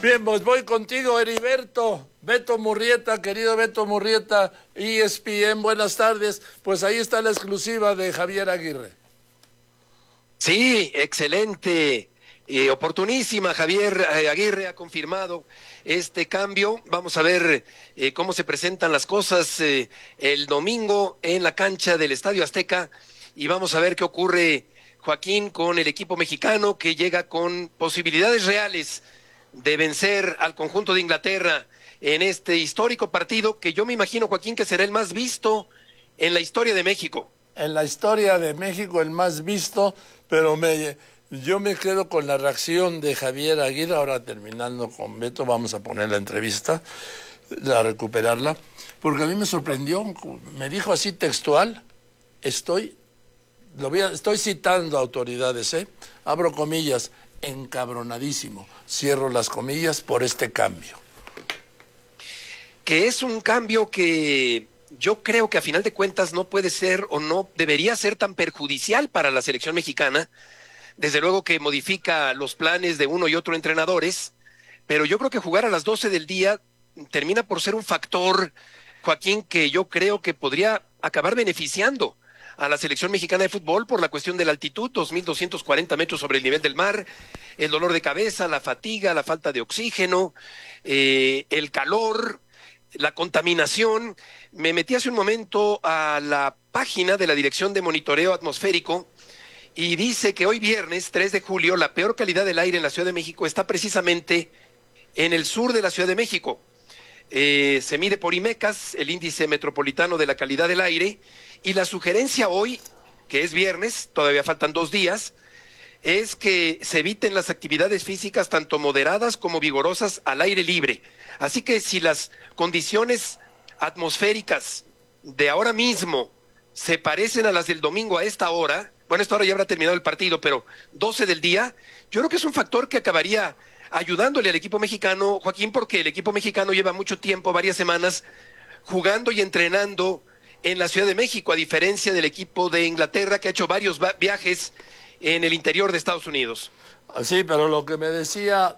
Bien, pues voy contigo, Heriberto. Beto Murrieta, querido Beto Murrieta, ESPN, buenas tardes. Pues ahí está la exclusiva de Javier Aguirre. Sí, excelente, oportunísima. Javier Aguirre ha confirmado este cambio. Vamos a ver cómo se presentan las cosas el domingo en la cancha del Estadio Azteca y vamos a ver qué ocurre, Joaquín, con el equipo mexicano que llega con posibilidades reales de vencer al conjunto de Inglaterra en este histórico partido que yo me imagino, Joaquín, que será el más visto en la historia de México. En la historia de México, el más visto, pero yo me quedo con la reacción de Javier Aguirre. Ahora, terminando con Beto, vamos a poner la entrevista, a recuperarla, porque a mí me sorprendió, me dijo así textual, estoy citando autoridades, abro comillas, encabronadísimo, cierro las comillas por este cambio. Que es un cambio que yo creo que a final de cuentas no puede ser o no debería ser tan perjudicial para la selección mexicana. Desde luego que modifica los planes de uno y otro entrenadores, pero yo creo que jugar a las 12 del día termina por ser un factor, Joaquín, que yo creo que podría acabar beneficiando a la selección mexicana de fútbol por la cuestión de la altitud, 2.240 metros sobre el nivel del mar, el dolor de cabeza, la fatiga, la falta de oxígeno, el calor, la contaminación. Me metí hace un momento a la página de la Dirección de Monitoreo Atmosférico y dice que hoy viernes 3 de julio la peor calidad del aire en la Ciudad de México está precisamente en el sur de la Ciudad de México. Se mide por IMECAS, el índice metropolitano de la calidad del aire, y la sugerencia hoy, que es viernes, todavía faltan 2 días, es que se eviten las actividades físicas tanto moderadas como vigorosas al aire libre. Así que si las condiciones atmosféricas de ahora mismo se parecen a las del domingo a esta hora, bueno, esta hora ya habrá terminado el partido, pero 12 del día, yo creo que es un factor que acabaría ayudándole al equipo mexicano, Joaquín, porque el equipo mexicano lleva mucho tiempo, varias semanas, jugando y entrenando en la Ciudad de México, a diferencia del equipo de Inglaterra, que ha hecho varios viajes en el interior de Estados Unidos. Sí, pero lo que me decía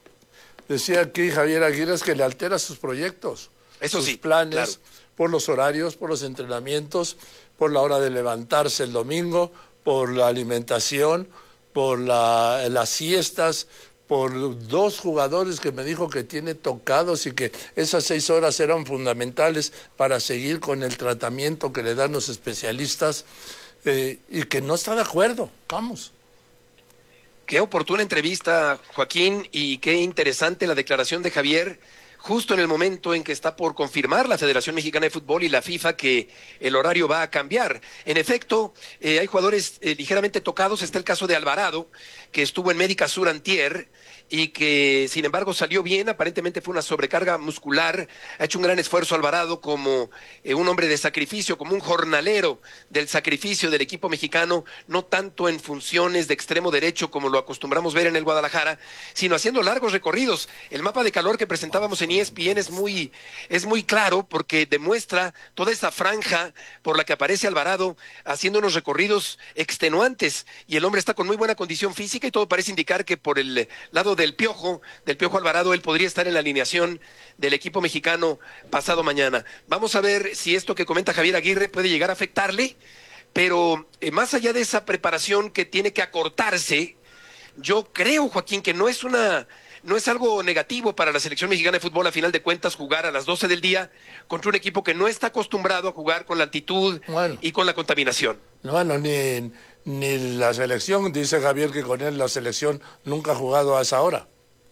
aquí Javier Aguirre es que le altera sus proyectos, Eso sus sí, planes, claro. por los horarios, por los entrenamientos, por la hora de levantarse el domingo, por la alimentación, por las siestas, por 2 jugadores que me dijo que tiene tocados y que esas 6 horas eran fundamentales para seguir con el tratamiento que le dan los especialistas, y que no está de acuerdo. Vamos. Qué oportuna entrevista, Joaquín, y qué interesante la declaración de Javier, justo en el momento en que está por confirmar la Federación Mexicana de Fútbol y la FIFA que el horario va a cambiar. En efecto, hay jugadores ligeramente tocados. Está el caso de Alvarado, que estuvo en Médica Sur antier y que sin embargo salió bien. Aparentemente fue una sobrecarga muscular. Ha hecho un gran esfuerzo Alvarado como un hombre de sacrificio, como un jornalero del sacrificio del equipo mexicano, no tanto en funciones de extremo derecho como lo acostumbramos ver en el Guadalajara, sino haciendo largos recorridos. El mapa de calor que presentábamos en ESPN es muy claro, porque demuestra toda esa franja por la que aparece Alvarado haciendo unos recorridos extenuantes, y el hombre está con muy buena condición física y todo parece indicar que por el lado del Piojo Alvarado, él podría estar en la alineación del equipo mexicano pasado mañana. Vamos a ver si esto que comenta Javier Aguirre puede llegar a afectarle, pero más allá de esa preparación que tiene que acortarse, yo creo, Joaquín, que no es algo negativo para la selección mexicana de fútbol, a final de cuentas, jugar a las 12 del día contra un equipo que no está acostumbrado a jugar con la altitud y con la contaminación. Bueno, ni la selección, dice Javier que con él la selección nunca ha jugado a esa hora.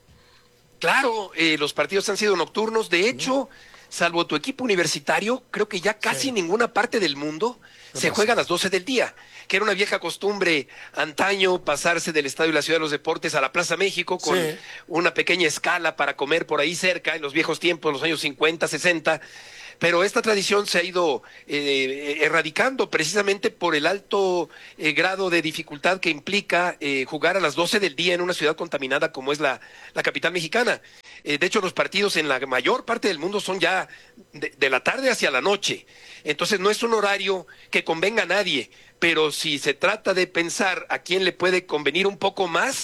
Claro, los partidos han sido nocturnos. De hecho, salvo tu equipo universitario, creo que ya casi en ninguna parte del mundo se juega a las 12 del día, que era una vieja costumbre antaño pasarse del Estadio de la Ciudad de los Deportes a la Plaza México con una pequeña escala para comer por ahí cerca en los viejos tiempos, los años 50, 60. Pero esta tradición se ha ido erradicando precisamente por el alto grado de dificultad que implica jugar a las 12 del día en una ciudad contaminada como es la capital mexicana. De hecho, los partidos en la mayor parte del mundo son ya de la tarde hacia la noche. Entonces no es un horario que convenga a nadie, pero si se trata de pensar a quién le puede convenir un poco más,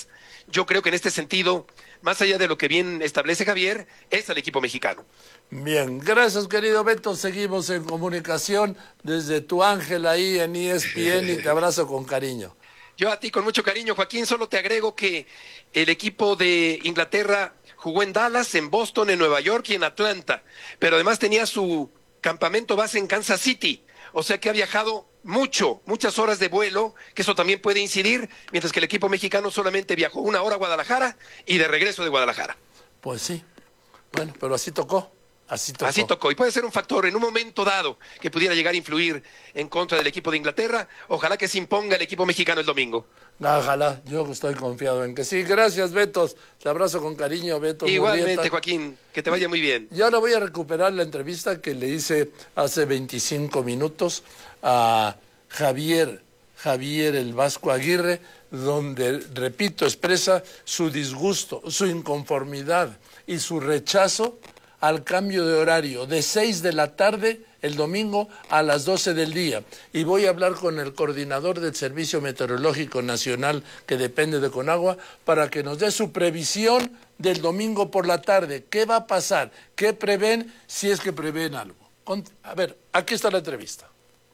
yo creo que en este sentido, más allá de lo que bien establece Javier, es al equipo mexicano. Bien, gracias querido Beto, seguimos en comunicación desde tu ángel ahí en ESPN y te abrazo con cariño. Yo a ti con mucho cariño, Joaquín, solo te agrego que el equipo de Inglaterra jugó en Dallas, en Boston, en Nueva York y en Atlanta, pero además tenía su campamento base en Kansas City, o sea que ha viajado muchas horas de vuelo, que eso también puede incidir, mientras que el equipo mexicano solamente viajó 1 hora a Guadalajara y de regreso de Guadalajara. Pues sí, bueno, pero así tocó. Así tocó, y puede ser un factor en un momento dado que pudiera llegar a influir en contra del equipo de Inglaterra. Ojalá que se imponga el equipo mexicano el domingo. Ojalá, yo estoy confiado en que sí. Gracias, Beto. Te abrazo con cariño, Beto. Igualmente, Murrieta. Joaquín, que te vaya muy bien. Y ahora voy a recuperar la entrevista que le hice hace 25 minutos a Javier el Vasco Aguirre, donde, repito, expresa su disgusto, su inconformidad y su rechazo al cambio de horario de 6 de la tarde el domingo a las 12 del día. Y voy a hablar con el coordinador del Servicio Meteorológico Nacional, que depende de Conagua, para que nos dé su previsión del domingo por la tarde. ¿Qué va a pasar? ¿Qué prevén, si es que prevén algo? A ver, aquí está la entrevista.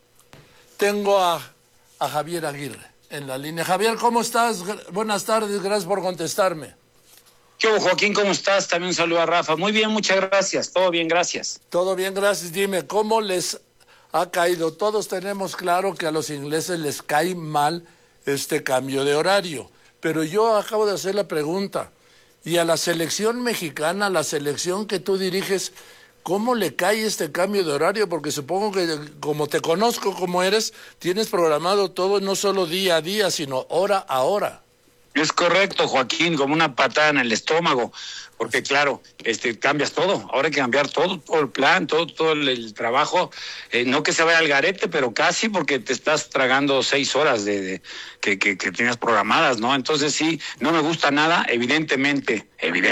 Tengo a Javier Aguirre en la línea. Javier, ¿cómo estás? Buenas tardes, gracias por contestarme. ¿Qué hubo, Joaquín? ¿Cómo estás? También un saludo a Rafa. Muy bien, muchas gracias. Todo bien, gracias. Todo bien, gracias. Dime, ¿cómo les ha caído? Todos tenemos claro que a los ingleses les cae mal este cambio de horario, pero yo acabo de hacer la pregunta, y a la selección mexicana, la selección que tú diriges, ¿cómo le cae este cambio de horario? Porque supongo que, como te conozco como eres, tienes programado todo no solo día a día, sino hora a hora. Es correcto, Joaquín, como una patada en el estómago, porque claro, cambias todo. Ahora hay que cambiar todo el plan, todo el trabajo. No que se vaya al garete, pero casi, porque te estás tragando 6 horas que tenías programadas, ¿no? Entonces sí, no me gusta nada. Evidentemente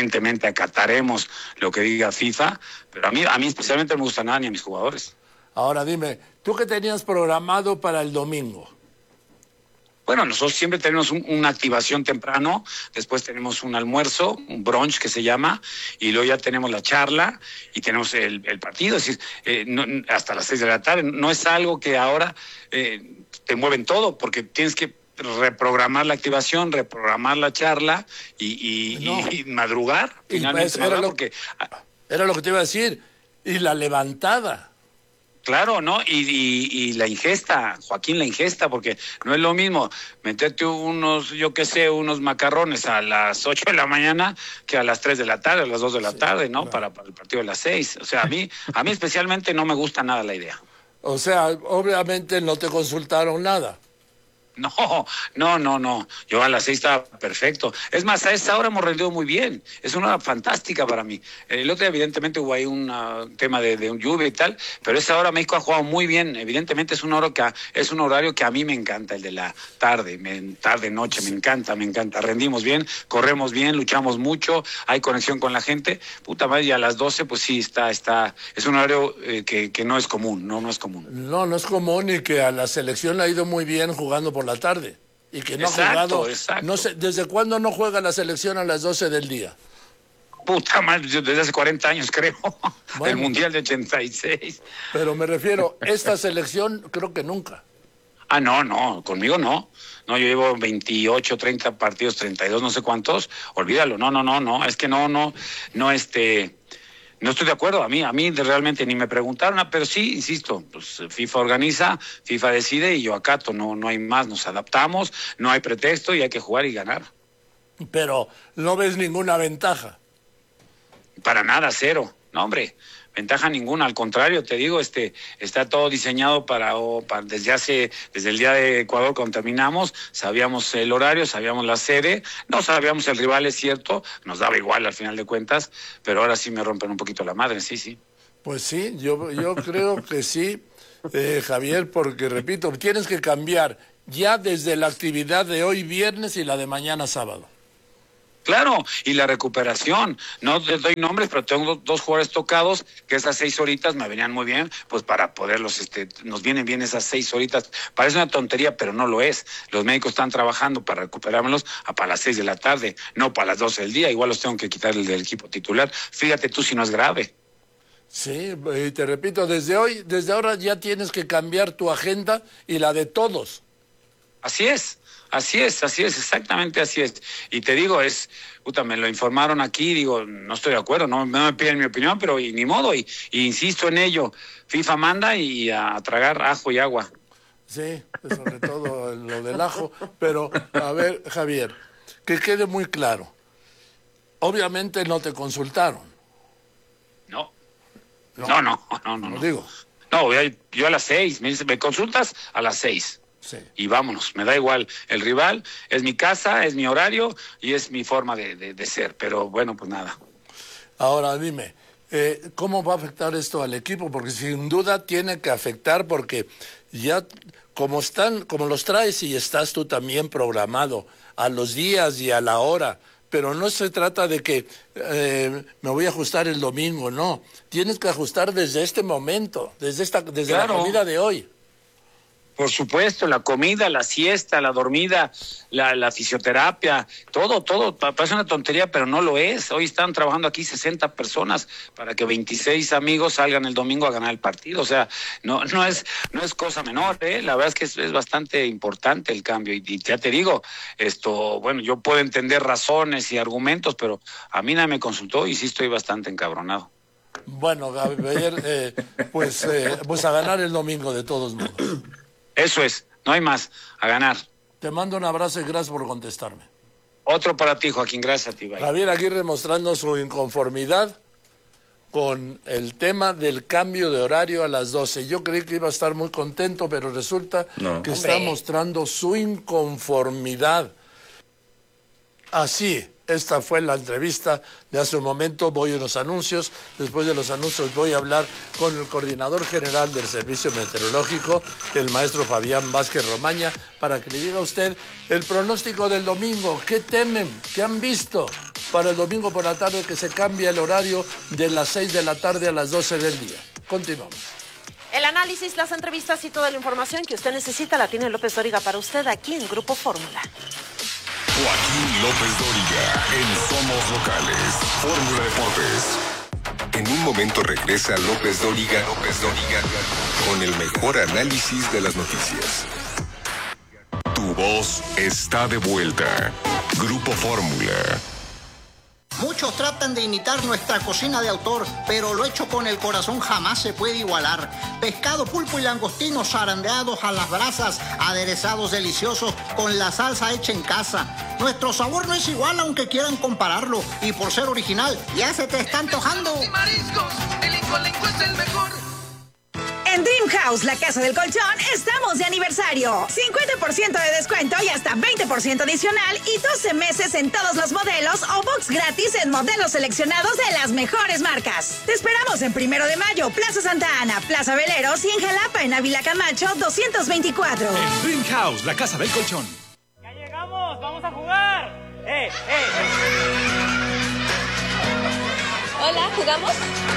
acataremos lo que diga FIFA, pero a mí especialmente no me gusta nada, ni a mis jugadores. Ahora dime, ¿tú qué tenías programado para el domingo? Bueno, nosotros siempre tenemos una activación temprano, después tenemos un almuerzo, un brunch que se llama, y luego ya tenemos la charla y tenemos el partido, es decir, hasta las 6 de la tarde. No es algo que ahora te mueven todo, porque tienes que reprogramar la activación, reprogramar la charla y madrugar. Finalmente, pues, era lo que te iba a decir, y la levantada. Claro, ¿no? Y la ingesta, Joaquín, la ingesta, porque no es lo mismo meterte unos macarrones a las 8 de la mañana que a las 3 de la tarde, a las 2 de la tarde, ¿no? Claro. Para el partido de las 6. O sea, a mí especialmente no me gusta nada la idea. O sea, obviamente no te consultaron nada. No. Yo a las 6 estaba perfecto. Es más, a esta hora hemos rendido muy bien. Es una hora fantástica para mí. El otro día, evidentemente, hubo ahí un tema de un lluvia y tal, pero esa hora México ha jugado muy bien. Evidentemente es un horario que a mí me encanta, el de la tarde, noche, me encanta. Rendimos bien, corremos bien, luchamos mucho, hay conexión con la gente. Puta madre, y a las 12, pues sí, es un horario que no es común, no es común. No es común, y que a la selección le ha ido muy bien jugando por la tarde, y que no ha jugado. Exacto. No sé, ¿desde cuándo no juega la selección a las 12 del día? Puta madre, desde hace 40 años creo, bueno, el Mundial de 86. Pero me refiero, esta selección creo que nunca. No, conmigo no. No, yo llevo 28, 30 partidos, 32, no sé cuántos, olvídalo, no, es que no estoy de acuerdo, a mí realmente ni me preguntaron, pero sí, insisto, pues FIFA organiza, FIFA decide y yo acato, no hay más, nos adaptamos, no hay pretexto y hay que jugar y ganar. Pero no ves ninguna ventaja. Para nada, cero, no hombre, ventaja ninguna, al contrario, te digo, está todo diseñado desde el día de Ecuador cuando terminamos, sabíamos el horario, sabíamos la sede, no sabíamos el rival, es cierto, nos daba igual al final de cuentas, pero ahora sí me rompen un poquito la madre, sí. Pues sí, yo creo que sí, Javier, porque repito, tienes que cambiar ya desde la actividad de hoy viernes y la de mañana sábado. Claro, y la recuperación, no les doy nombres, pero tengo 2 jugadores tocados, que esas 6 horitas me venían muy bien, pues para poderlos, nos vienen bien esas 6 horitas. Parece una tontería, pero no lo es. Los médicos están trabajando para recuperármelos para las 6 de la tarde, no para las 12 del día, igual los tengo que quitar del equipo titular. Fíjate tú si no es grave. Sí, y te repito, desde ahora ya tienes que cambiar tu agenda y la de todos. Así es, exactamente así es. Y te digo, me lo informaron aquí, digo, no estoy de acuerdo, no me piden mi opinión, pero ni modo, y insisto en ello. FIFA manda y a tragar ajo y agua. Sí, sobre todo lo del ajo. Pero, a ver, Javier, que quede muy claro. Obviamente no te consultaron. No. Digo. No, yo a las 6, me consultas a las 6. Sí. Y vámonos, me da igual el rival, es mi casa, es mi horario y es mi forma de ser, pero bueno, pues nada. Ahora dime, ¿cómo va a afectar esto al equipo? Porque sin duda tiene que afectar, porque ya como los traes y estás tú también programado a los días y a la hora, pero no se trata de que me voy a ajustar el domingo, no, tienes que ajustar desde este momento, desde la comida de hoy. Por supuesto, la comida, la siesta, la dormida, la fisioterapia, todo, parece una tontería, pero no lo es. Hoy están trabajando aquí 60 personas para que 26 amigos salgan el domingo a ganar el partido. O sea, no es cosa menor, ¿eh? La verdad es que es bastante importante el cambio. Y ya te digo, yo puedo entender razones y argumentos, pero a mí nadie me consultó y sí estoy bastante encabronado. Bueno, Javier, pues a ganar el domingo de todos modos. Eso es, no hay más, a ganar. Te mando un abrazo y gracias por contestarme. Otro para ti, Joaquín, gracias a ti. Bye. Javier Aguirre mostrando su inconformidad con el tema del cambio de horario a las 12. Yo creí que iba a estar muy contento, pero resulta que está mostrando su inconformidad. Así, esta fue la entrevista de hace un momento. Voy a los anuncios. Después de los anuncios voy a hablar con el coordinador general del Servicio Meteorológico, el maestro Fabián Vázquez Romaña, para que le diga a usted el pronóstico del domingo. ¿Qué temen? ¿Qué han visto para el domingo por la tarde, que se cambia el horario de las 6 de la tarde a las 12 del día? Continuamos. El análisis, las entrevistas y toda la información que usted necesita la tiene López Dóriga para usted aquí en Grupo Fórmula. Joaquín López Dóriga en Somos Locales, Fórmula Deportes. En un momento regresa López Dóriga con el mejor análisis de las noticias. Tu voz está de vuelta. Grupo Fórmula. Muchos tratan de imitar nuestra cocina de autor, pero lo hecho con el corazón jamás se puede igualar. Pescado, pulpo y langostinos zarandeados a las brasas, aderezados deliciosos con la salsa hecha en casa. Nuestro sabor no es igual aunque quieran compararlo, y por ser original ya se te está antojando. Mariscos, el Incolenco es el mejor. En Dream House, la casa del colchón, estamos de aniversario. 50% de descuento y hasta 20% adicional y 12 meses en todos los modelos o box gratis en modelos seleccionados de las mejores marcas. Te esperamos en 1 de Mayo, Plaza Santa Ana, Plaza Veleros y en Jalapa, en Ávila Camacho, 224. En Dream House, la casa del colchón. ¡Ya llegamos! ¡Vamos a jugar! Hola, ¿jugamos?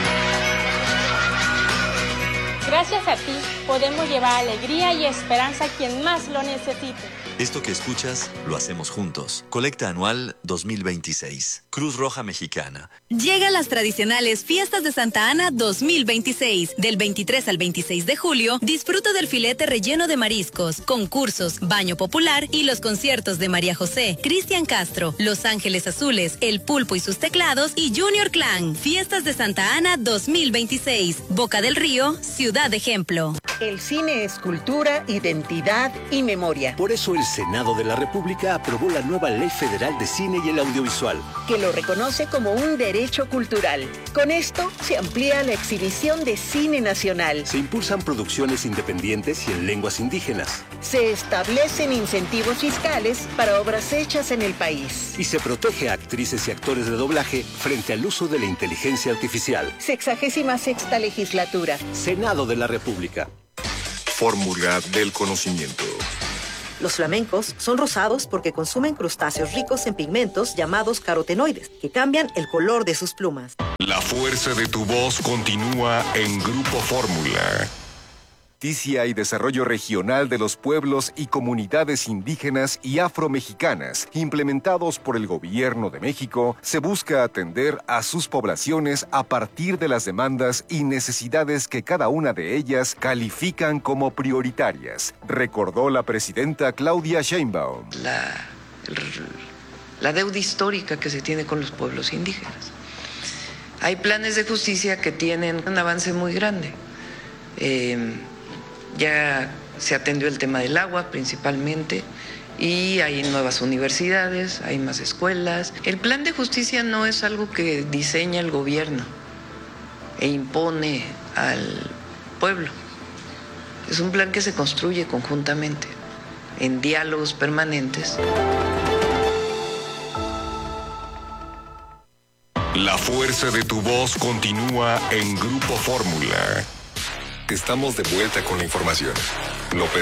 Gracias a ti podemos llevar alegría y esperanza a quien más lo necesite. Esto que escuchas, lo hacemos juntos. Colecta anual 2026. Cruz Roja Mexicana. Llegan las tradicionales Fiestas de Santa Ana 2026. Del 23 al 26 de julio, disfruta del filete relleno de mariscos, concursos, baño popular y los conciertos de María José, Cristian Castro, Los Ángeles Azules, El Pulpo y sus teclados y Junior Clan. Fiestas de Santa Ana 2026. Boca del Río, Ciudad de Ejemplo. El cine es cultura, identidad y memoria. Por eso el Senado de la República aprobó la nueva Ley Federal de Cine y el Audiovisual, que lo reconoce como un derecho cultural. Con esto se amplía la exhibición de cine nacional. Se impulsan producciones independientes y en lenguas indígenas. Se establecen incentivos fiscales para obras hechas en el país. Y se protege a actrices y actores de doblaje frente al uso de la inteligencia artificial. 66ª legislatura. Senado de la República. Fórmula del conocimiento. Los flamencos son rosados porque consumen crustáceos ricos en pigmentos llamados carotenoides, que cambian el color de sus plumas. La fuerza de tu voz continúa en Grupo Fórmula. Justicia y desarrollo regional de los pueblos y comunidades indígenas y afromexicanas, implementados por el Gobierno de México, se busca atender a sus poblaciones a partir de las demandas y necesidades que cada una de ellas califican como prioritarias, recordó la presidenta Claudia Sheinbaum. La deuda histórica que se tiene con los pueblos indígenas. Hay planes de justicia que tienen un avance muy grande. Ya se atendió el tema del agua principalmente y hay nuevas universidades, hay más escuelas. El plan de justicia no es algo que diseña el gobierno e impone al pueblo. Es un plan que se construye conjuntamente, en diálogos permanentes. La fuerza de tu voz continúa en Grupo Fórmula. Estamos de vuelta con la información. López